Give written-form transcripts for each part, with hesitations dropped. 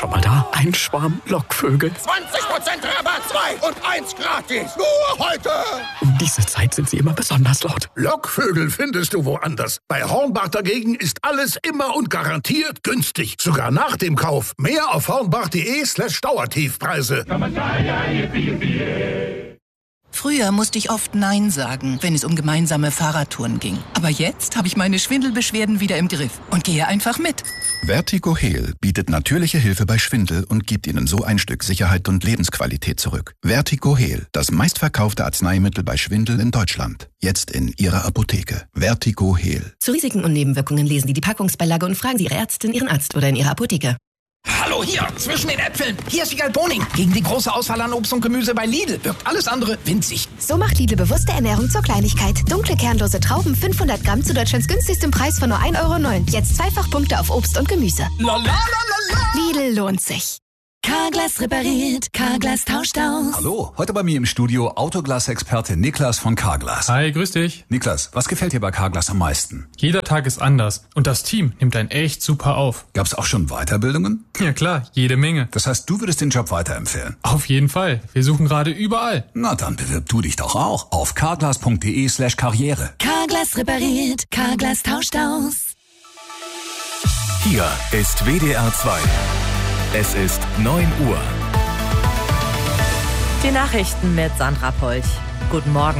schon mal da? Ein Schwarm Lockvögel. 20% Rabatt, 2 und 1 gratis. Nur heute. Um diese Zeit sind sie immer besonders laut. Lockvögel findest du woanders. Bei Hornbach dagegen ist alles immer und garantiert günstig. Sogar nach dem Kauf. Mehr auf hornbach.de/Dauertiefpreise. Früher musste ich oft Nein sagen, wenn es um gemeinsame Fahrradtouren ging. Aber jetzt habe ich meine Schwindelbeschwerden wieder im Griff und gehe einfach mit. Vertigo Heal bietet natürliche Hilfe bei Schwindel und gibt Ihnen so ein Stück Sicherheit und Lebensqualität zurück. Vertigo Heal, das meistverkaufte Arzneimittel bei Schwindel in Deutschland. Jetzt in Ihrer Apotheke. Vertigo Heal. Zu Risiken und Nebenwirkungen lesen Sie die Packungsbeilage und fragen Sie Ihre Ärztin, Ihren Arzt oder in Ihrer Apotheke. Hallo, hier, zwischen den Äpfeln. Hier ist Wiegald Boning. Gegen die große Auswahl an Obst und Gemüse bei Lidl wirkt alles andere winzig. So macht Lidl bewusste Ernährung zur Kleinigkeit. Dunkle, kernlose Trauben, 500 Gramm zu Deutschlands günstigstem Preis von nur 1,09 €. Jetzt zweifach Punkte auf Obst und Gemüse. Lidl lohnt sich. Carglass repariert, Carglass tauscht aus. Hallo, heute bei mir im Studio Autoglas-Experte Niklas von Carglass. Hi, grüß dich. Niklas, was gefällt dir bei Carglass am meisten? Jeder Tag ist anders und das Team nimmt einen echt super auf. Gab's auch schon Weiterbildungen? Ja klar, jede Menge. Das heißt, du würdest den Job weiterempfehlen? Auf jeden Fall. Wir suchen gerade überall. Na dann bewirb du dich doch auch auf carglass.de/Karriere. Carglass repariert, Carglass tauscht aus. Hier ist WDR 2. Es ist 9 Uhr. Die Nachrichten mit Sandra Polch. Guten Morgen.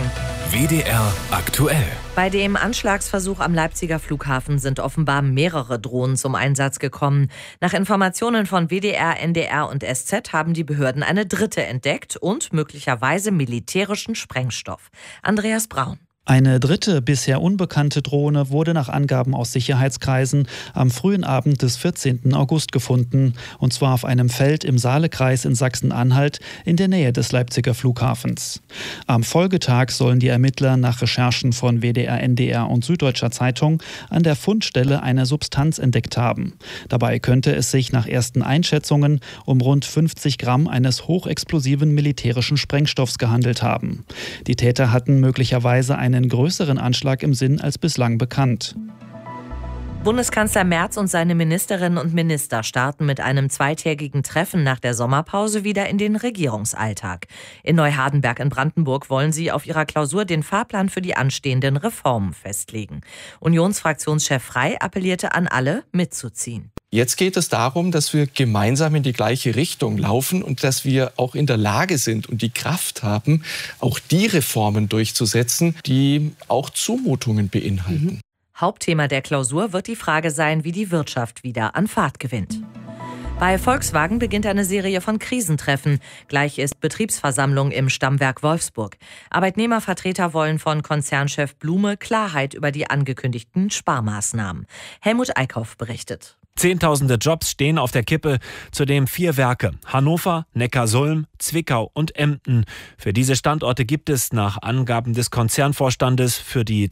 WDR aktuell. Bei dem Anschlagsversuch am Leipziger Flughafen sind offenbar mehrere Drohnen zum Einsatz gekommen. Nach Informationen von WDR, NDR und SZ haben die Behörden eine dritte entdeckt und möglicherweise militärischen Sprengstoff. Andreas Braun. Eine dritte, bisher unbekannte Drohne wurde nach Angaben aus Sicherheitskreisen am frühen Abend des 14. August gefunden, und zwar auf einem Feld im Saalekreis in Sachsen-Anhalt in der Nähe des Leipziger Flughafens. Am Folgetag sollen die Ermittler nach Recherchen von WDR, NDR und Süddeutscher Zeitung an der Fundstelle eine Substanz entdeckt haben. Dabei könnte es sich nach ersten Einschätzungen um rund 50 Gramm eines hochexplosiven militärischen Sprengstoffs gehandelt haben. Die Täter hatten möglicherweise einen größeren Anschlag im Sinn als bislang bekannt. Bundeskanzler Merz und seine Ministerinnen und Minister starten mit einem zweitägigen Treffen nach der Sommerpause wieder in den Regierungsalltag. In Neuhardenberg in Brandenburg wollen sie auf ihrer Klausur den Fahrplan für die anstehenden Reformen festlegen. Unionsfraktionschef Frey appellierte an alle, mitzuziehen. Jetzt geht es darum, dass wir gemeinsam in die gleiche Richtung laufen und dass wir auch in der Lage sind und die Kraft haben, auch die Reformen durchzusetzen, die auch Zumutungen beinhalten. Hauptthema der Klausur wird die Frage sein, wie die Wirtschaft wieder an Fahrt gewinnt. Bei Volkswagen beginnt eine Serie von Krisentreffen. Gleich ist Betriebsversammlung im Stammwerk Wolfsburg. Arbeitnehmervertreter wollen von Konzernchef Blume Klarheit über die angekündigten Sparmaßnahmen. Helmut Eickhoff berichtet. Zehntausende Jobs stehen auf der Kippe, zudem 4 Werke: Hannover, Neckarsulm, Zwickau und Emden. Für diese Standorte gibt es nach Angaben des Konzernvorstandes für die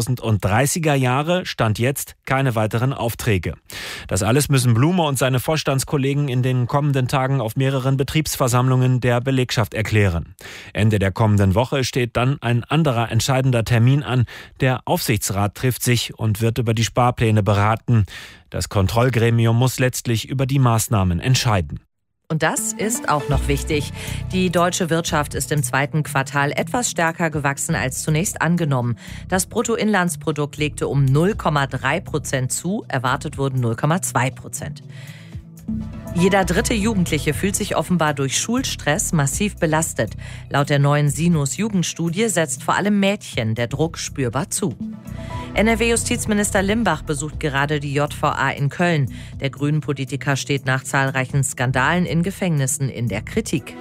2030er Jahre Stand jetzt keine weiteren Aufträge. Das alles müssen Blume und seine Vorstandskollegen in den kommenden Tagen auf mehreren Betriebsversammlungen der Belegschaft erklären. Ende der kommenden Woche steht dann ein anderer entscheidender Termin an. Der Aufsichtsrat trifft sich und wird über die Sparpläne beraten. Das Kontrollgremium muss letztlich über die Maßnahmen entscheiden. Und das ist auch noch wichtig. Die deutsche Wirtschaft ist im zweiten Quartal etwas stärker gewachsen als zunächst angenommen. Das Bruttoinlandsprodukt legte um 0,3% zu, erwartet wurden 0,2%. Jeder dritte Jugendliche fühlt sich offenbar durch Schulstress massiv belastet. Laut der neuen Sinus-Jugendstudie setzt vor allem Mädchen der Druck spürbar zu. NRW-Justizminister Limbach besucht gerade die JVA in Köln. Der Grünen-Politiker steht nach zahlreichen Skandalen in Gefängnissen in der Kritik.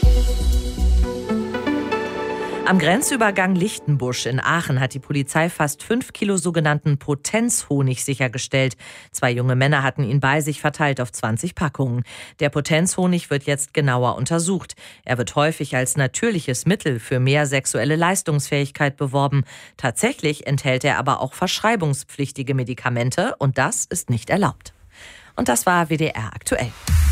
Am Grenzübergang Lichtenbusch in Aachen hat die Polizei fast 5 Kilo sogenannten Potenzhonig sichergestellt. 2 junge Männer hatten ihn bei sich verteilt auf 20 Packungen. Der Potenzhonig wird jetzt genauer untersucht. Er wird häufig als natürliches Mittel für mehr sexuelle Leistungsfähigkeit beworben. Tatsächlich enthält er aber auch verschreibungspflichtige Medikamente und das ist nicht erlaubt. Und das war WDR aktuell.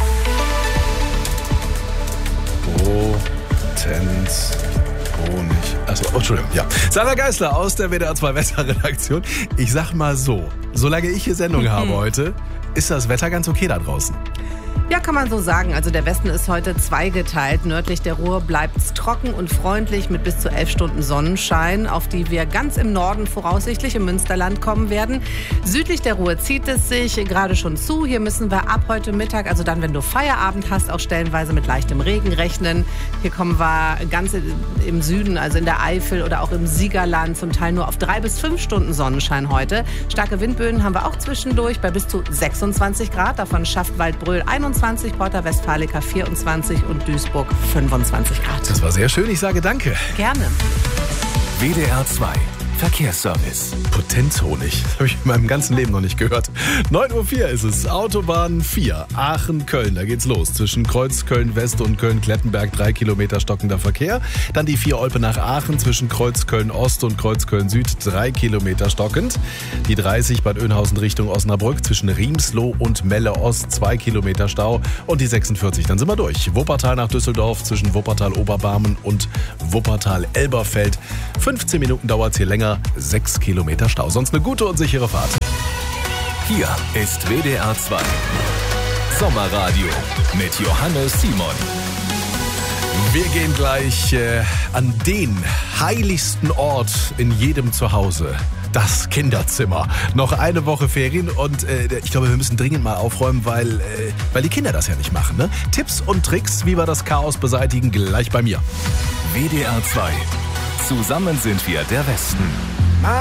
Honig. Also, Entschuldigung, ja. Sarah Geisler aus der WDR 2 Wetterredaktion. Ich sag mal so, solange ich hier Sendung habe heute, ist das Wetter ganz okay da draußen. Ja, kann man so sagen. Also der Westen ist heute zweigeteilt. Nördlich der Ruhr bleibt es trocken und freundlich mit bis zu 11 Stunden Sonnenschein, auf die wir ganz im Norden voraussichtlich im Münsterland kommen werden. Südlich der Ruhr zieht es sich gerade schon zu. Hier müssen wir ab heute Mittag, also dann, wenn du Feierabend hast, auch stellenweise mit leichtem Regen rechnen. Hier kommen wir ganz im Süden, also in der Eifel oder auch im Siegerland, zum Teil nur auf 3 bis 5 Stunden Sonnenschein heute. Starke Windböen haben wir auch zwischendurch bei bis zu 26 Grad. Davon schafft Waldbröl 21, Porta Westfalica 24 und Duisburg 25 Grad. Das war sehr schön, ich sage danke. Gerne. WDR 2 Verkehrsservice. Potenzhonig. Das habe ich in meinem ganzen Leben noch nicht gehört. 9:04 Uhr ist es. Autobahn 4, Aachen-Köln. Da geht's los. Zwischen Kreuz Köln-West und Köln-Klettenberg 3 Kilometer stockender Verkehr. Dann die 4 Olpe nach Aachen zwischen Kreuz Köln-Ost und Kreuz Köln-Süd 3 Kilometer stockend. Die 30 Bad Oeynhausen Richtung Osnabrück zwischen Riemsloh und Melle-Ost 2 Kilometer Stau. Und die 46, dann sind wir durch. Wuppertal nach Düsseldorf zwischen Wuppertal-Oberbarmen und Wuppertal-Elberfeld. 15 Minuten dauert es hier länger. 6 Kilometer Stau. Sonst eine gute und sichere Fahrt. Hier ist WDR 2 Sommerradio mit Johannes Simon. Wir gehen gleich an den heiligsten Ort in jedem Zuhause. Das Kinderzimmer. Noch eine Woche Ferien und ich glaube, wir müssen dringend mal aufräumen, weil die Kinder das ja nicht machen. Ne? Tipps und Tricks, wie wir das Chaos beseitigen, gleich bei mir. WDR 2. Zusammen sind wir der Westen.